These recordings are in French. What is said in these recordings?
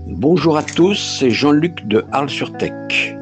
Bonjour à tous, c'est Jean-Luc de Arles-sur-Tech.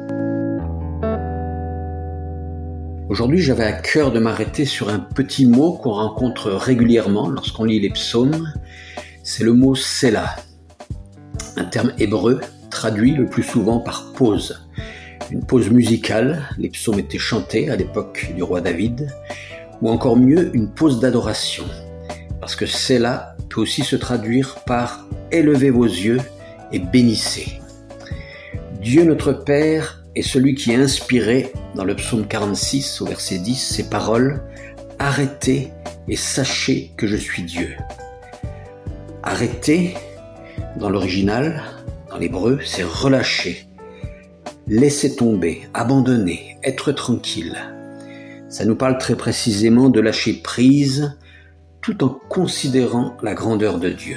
Aujourd'hui, j'avais à cœur de m'arrêter sur un petit mot qu'on rencontre régulièrement lorsqu'on lit les psaumes. C'est le mot Sélah, un terme hébreu traduit le plus souvent par pause. Une pause musicale, les psaumes étaient chantés à l'époque du roi David, ou encore mieux, une pause d'adoration. Parce que Sélah peut aussi se traduire par « élevez vos yeux et bénissez ». Dieu notre Père est celui qui a inspiré, dans le psaume 46 au verset 10, ces paroles « Arrêtez et sachez que je suis Dieu ». Arrêter, dans l'original, dans l'hébreu, c'est relâcher, laisser tomber, abandonner, être tranquille. Ça nous parle très précisément de lâcher prise, tout en considérant la grandeur de Dieu.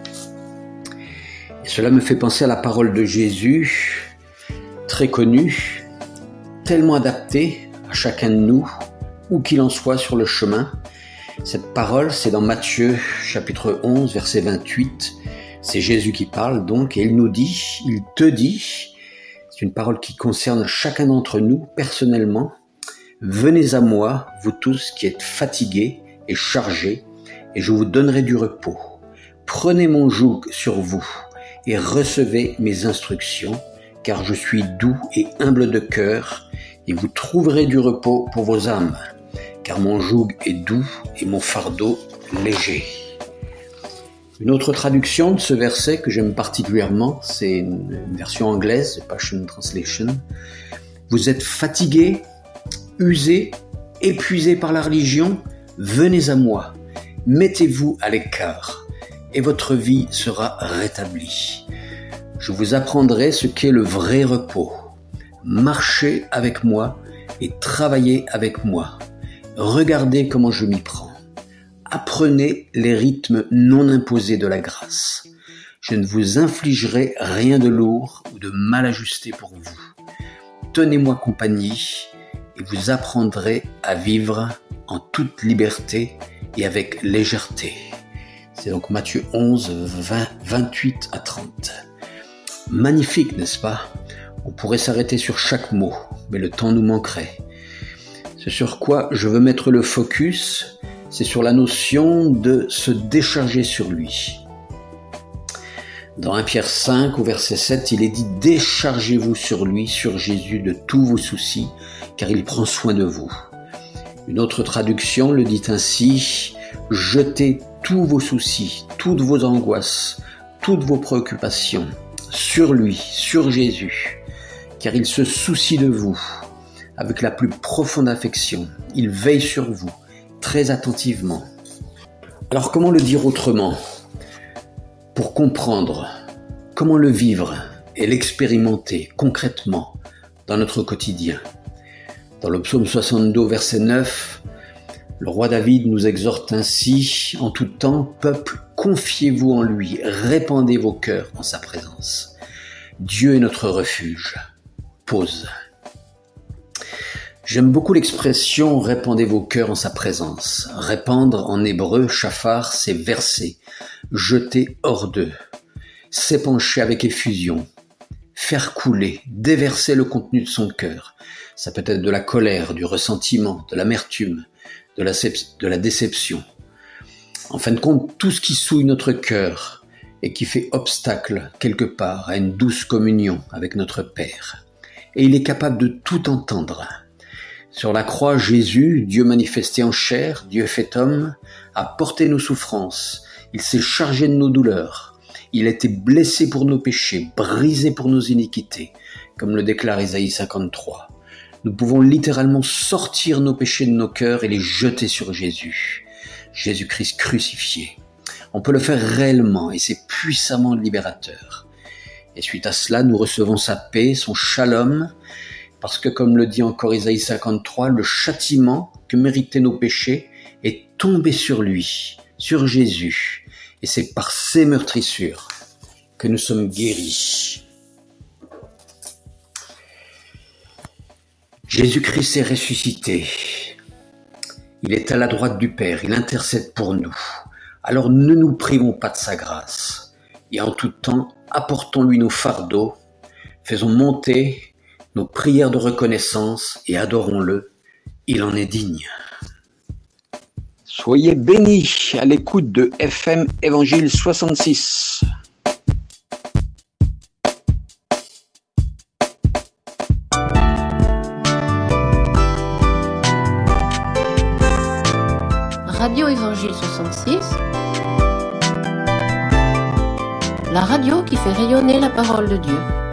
Et cela me fait penser à la parole de Jésus, très connue, tellement adaptée à chacun de nous, où qu'il en soit sur le chemin. Cette parole, c'est dans Matthieu, chapitre 11, verset 28. C'est Jésus qui parle donc, et il nous dit, il te dit, c'est une parole qui concerne chacun d'entre nous personnellement. Venez à moi, vous tous qui êtes fatigués et chargés, et je vous donnerai du repos. Prenez mon joug sur vous et recevez mes instructions, car je suis doux et humble de cœur, et vous trouverez du repos pour vos âmes, car mon joug est doux et mon fardeau léger. Une autre traduction de ce verset que j'aime particulièrement, c'est une version anglaise, Passion Translation. Vous êtes fatigués, usés, épuisés par la religion, venez à moi, mettez-vous à l'écart et votre vie sera rétablie. Je vous apprendrai ce qu'est le vrai repos. Marchez avec moi et travaillez avec moi. Regardez comment je m'y prends. Apprenez les rythmes non imposés de la grâce. Je ne vous infligerai rien de lourd ou de mal ajusté pour vous. Tenez-moi compagnie et vous apprendrez à vivre en toute liberté et avec légèreté. C'est donc Matthieu 11, 28 à 30. Magnifique, n'est-ce pas ? On pourrait s'arrêter sur chaque mot, mais le temps nous manquerait. Ce sur quoi je veux mettre le focus, c'est sur la notion de se décharger sur lui. Dans 1 Pierre 5, au verset 7, il est dit « Déchargez-vous sur lui, sur Jésus, de tous vos soucis, car il prend soin de vous. » Une autre traduction le dit ainsi « Jetez tous vos soucis, toutes vos angoisses, toutes vos préoccupations sur lui, sur Jésus, car il se soucie de vous avec la plus profonde affection. Il veille sur vous très attentivement. » Alors comment le dire autrement ? Pour comprendre comment le vivre et l'expérimenter concrètement dans notre quotidien. Dans le psaume 62, verset 9, le roi David nous exhorte ainsi, en tout temps, peuple, confiez-vous en lui, répandez vos cœurs en sa présence. Dieu est notre refuge. Pause. J'aime beaucoup l'expression « répandez vos cœurs en sa présence ». Répandre en hébreu, shafar, c'est verser, jeter hors d'eux, s'épancher avec effusion, faire couler, déverser le contenu de son cœur. Ça peut être de la colère, du ressentiment, de l'amertume, de la déception. En fin de compte, tout ce qui souille notre cœur et qui fait obstacle quelque part à une douce communion avec notre Père. Et il est capable de tout entendre. Sur la croix, Jésus, Dieu manifesté en chair, Dieu fait homme, a porté nos souffrances. Il s'est chargé de nos douleurs. Il a été blessé pour nos péchés, brisé pour nos iniquités, comme le déclare Isaïe 53. Nous pouvons littéralement sortir nos péchés de nos cœurs et les jeter sur Jésus. Jésus-Christ crucifié. On peut le faire réellement et c'est puissamment libérateur. Et suite à cela, nous recevons sa paix, son shalom, parce que comme le dit encore Isaïe 53, le châtiment que méritaient nos péchés est tombé sur lui, sur Jésus. Et c'est par ses meurtrissures que nous sommes guéris. Jésus-Christ est ressuscité. Il est à la droite du Père, il intercède pour nous. Alors ne nous privons pas de sa grâce. Et en tout temps, apportons-lui nos fardeaux, faisons monter nos prières de reconnaissance et adorons-le, il en est digne. Soyez bénis à l'écoute de FM Évangile 66. Radio Évangile 66, la radio qui fait rayonner la parole de Dieu.